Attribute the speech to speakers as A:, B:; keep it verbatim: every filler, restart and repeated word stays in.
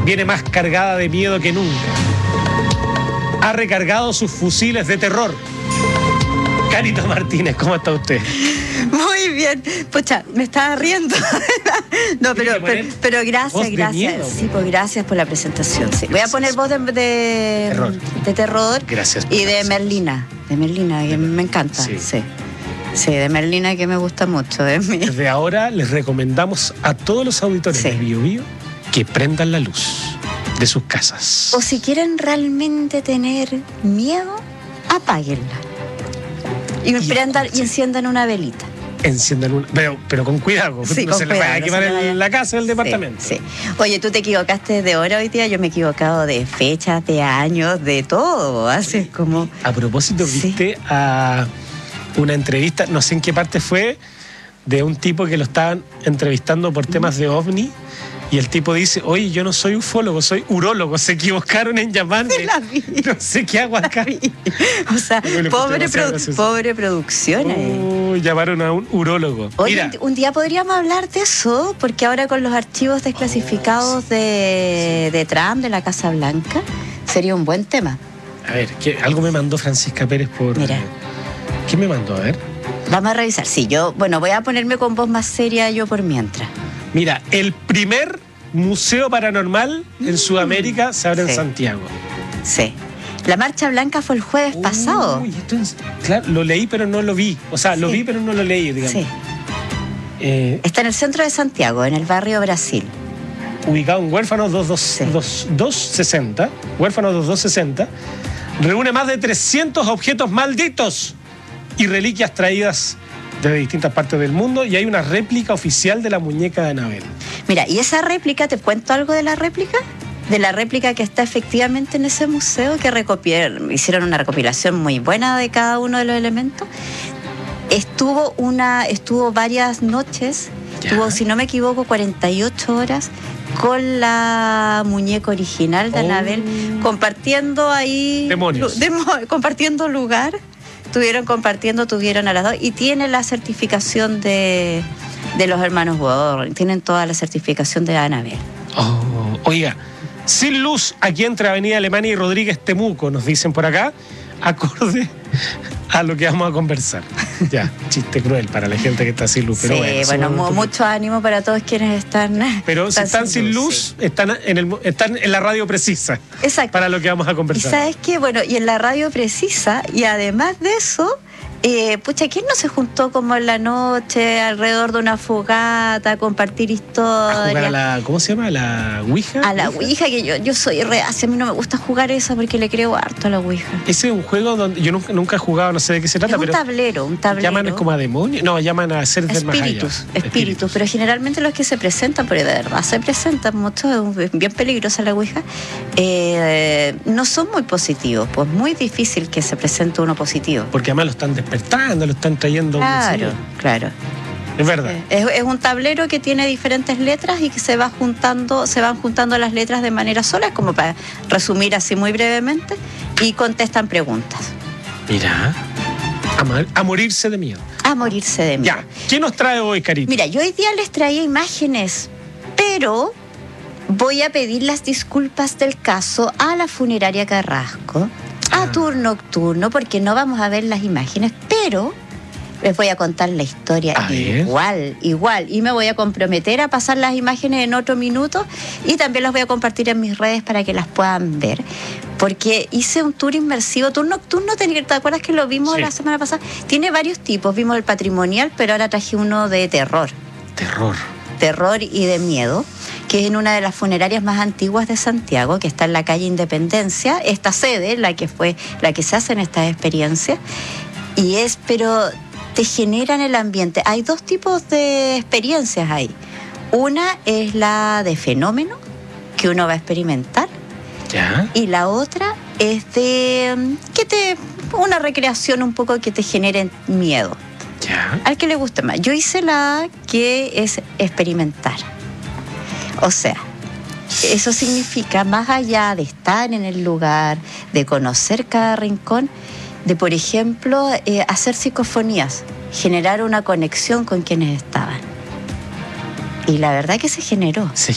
A: viene más cargada de miedo que nunca. Ha recargado sus fusiles de terror. Carito Martínez, ¿cómo está usted?
B: Muy bien. Pucha, me estaba riendo. No, pero, pero, pero gracias, gracias.
A: Miedo,
B: sí, pues gracias por la presentación. Sí. Voy a poner voz de, de,
A: terror.
B: de terror.
A: Gracias.
B: Y de Merlina. De Merlina, que de me encanta. Sí. sí. Sí, de Merlina, que me gusta mucho. De mí.
A: Desde ahora les recomendamos a todos los auditores sí. de Bio Bio que prendan la luz de sus casas.
B: O si quieren realmente tener miedo, apáguenla. Y, y, prendan, y enciendan una velita.
A: Enciendan una, pero, pero con cuidado, sí, no con se cuidado, le vaya a quemar no en la casa del departamento.
B: Sí, sí. Oye, tú te equivocaste de hora hoy día, yo me he equivocado de fechas, de años, de todo. Haces como.
A: A propósito, sí. viste a una entrevista, no sé en qué parte fue, de un tipo que lo estaban entrevistando por temas de ovni. Y el tipo dice, oye, yo no soy ufólogo, soy urólogo. Se equivocaron en llamarme.
B: Sí, la vi.
A: No sé qué hago acá.
B: O sea, pobre, produ pobre producción.
A: Uh, llamaron a un urólogo.
B: Oye,
A: Mira.
B: un día podríamos hablar de eso, porque ahora con los archivos desclasificados oh, sí. de, de Trump, de la Casa Blanca, sería un buen tema.
A: A ver, ¿qué, algo me mandó Francisca Pérez por...
B: Mira.
A: ¿Qué me mandó? A ver.
B: Vamos a revisar. Sí, yo, bueno, voy a ponerme con voz más seria yo por mientras.
A: Mira, el primer museo paranormal en Sudamérica se abre sí. en Santiago.
B: Sí. La Marcha Blanca fue el jueves
A: Uy,
B: pasado.
A: Esto es, claro, lo leí pero no lo vi. O sea, sí. lo vi pero no lo leí, digamos.
B: Sí.
A: Eh,
B: Está en el centro de Santiago, en el barrio Brasil.
A: Ubicado en Huérfanos veintidós sesenta. Huérfanos veintidós sesenta. Reúne más de trescientos objetos malditos y reliquias traídas de distintas partes del mundo, y hay una réplica oficial de la muñeca de Anabel.
B: Mira, y esa réplica, ¿te cuento algo de la réplica? De la réplica que está efectivamente en ese museo, que hicieron una recopilación muy buena de cada uno de los elementos. Estuvo, una, estuvo varias noches, ya. estuvo, si no me equivoco, cuarenta y ocho horas con la muñeca original de oh. Anabel, compartiendo ahí...
A: Demonios.
B: Demo, compartiendo lugar. Estuvieron compartiendo, tuvieron a las dos, y tienen la certificación de, de los hermanos Warren, tienen toda la certificación de Anabel.
A: Oh, oiga, sin luz aquí entre Avenida Alemania y Rodríguez Temuco, nos dicen por acá, acorde a lo que vamos a conversar. Ya, chiste cruel para la gente que está sin luz. Pero
B: sí,
A: bueno,
B: bueno, mucho ánimo para todos quienes están.
A: Pero están si están sin luz, luz sí. están, en el, están en la radio precisa.
B: Exacto.
A: Para lo que vamos a conversar.
B: Y sabes qué, bueno, y en la radio precisa, y además de eso, eh, pucha, ¿quién no se juntó como en la noche alrededor de una fogata a compartir historias?
A: A jugar a la, ¿cómo se llama? ¿A la Ouija?
B: A la Ouija, que yo, yo soy reacia, a mí no me gusta jugar esa porque le creo harto a la Ouija.
A: Ese es un juego donde yo nunca, nunca he jugado, no sé de qué se trata,
B: es un
A: pero...
B: tablero, un tablero.
A: ¿Llaman como a demonios? No, llaman a seres del más allá.
B: Espíritus, espíritus, pero generalmente los que se presentan, porque de verdad se presentan mucho, es bien peligrosa la Ouija, eh, no son muy positivos, pues muy difícil que se presente uno positivo.
A: Porque además lo están despertando, lo están trayendo.
B: Claro, claro.
A: Es verdad.
B: Es, es un tablero que tiene diferentes letras y que se va juntando, se van juntando las letras de manera sola, es como para resumir así muy brevemente, y contestan preguntas.
A: Mira, a, a morirse de miedo.
B: A morirse de miedo.
A: Ya, ¿qué nos trae hoy, Carito?
B: Mira, yo hoy día les traía imágenes, pero voy a pedir las disculpas del caso a la funeraria Carrasco, a Tour Nocturno, porque no vamos a ver las imágenes, pero les voy a contar la historia a igual, ver. igual. Y me voy a comprometer a pasar las imágenes en otro minuto y también las voy a compartir en mis redes para que las puedan ver. Porque hice un tour inmersivo, Tour Nocturno, ¿te acuerdas que lo vimos sí. la semana pasada? Tiene varios tipos, vimos el patrimonial, pero ahora traje uno de terror.
A: Terror.
B: Terror y de miedo, que es en una de las funerarias más antiguas de Santiago, que está en la calle Independencia, esta sede, la que fue, la que se hacen estas experiencias, y es, pero te generan el ambiente. Hay dos tipos de experiencias ahí. Una es la de fenómeno, que uno va a experimentar,
A: ¿ya?
B: Y la otra es de que te una recreación un poco que te genere miedo.
A: ¿Ya?
B: Al que le guste más. Yo hice la que es experimentar. O sea, eso significa, más allá de estar en el lugar, de conocer cada rincón, de, por ejemplo, eh, hacer psicofonías, generar una conexión con quienes estaban. Y la verdad que se generó.
A: Se